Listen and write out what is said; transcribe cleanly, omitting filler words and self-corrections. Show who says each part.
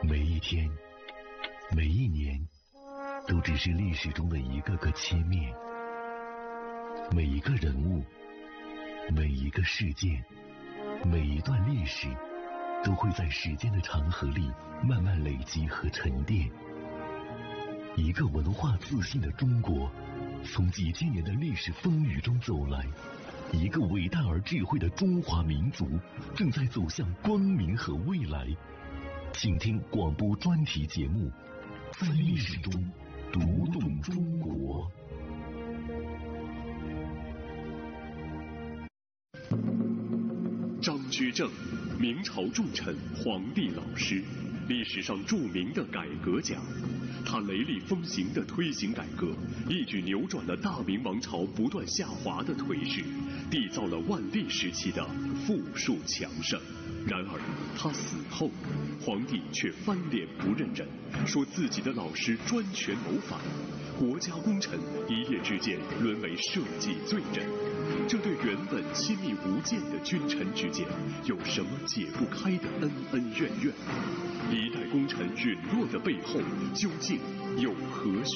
Speaker 1: 每一天，每一年，都只是历史中的一个个切面。每一个人物，每一个事件，每一段历史，都会在时间的长河里慢慢累积和沉淀。一个文化自信的中国，从几千年的历史风雨中走来。一个伟大而智慧的中华民族，正在走向光明和未来。请听广播专题节目《在历史中读懂中国》。
Speaker 2: 张居正，明朝重臣、皇帝老师，历史上著名的改革家。他雷厉风行地推行改革，一举扭转了大明王朝不断下滑的颓势，缔造了万历时期的富庶强盛。然而他死后，皇帝却翻脸不认人，说自己的老师专权谋反，国家功臣一夜之间沦为社稷罪人。这对原本亲密无间的君臣之间，有什么解不开的恩恩怨怨？一代功臣陨落的背后，究竟有何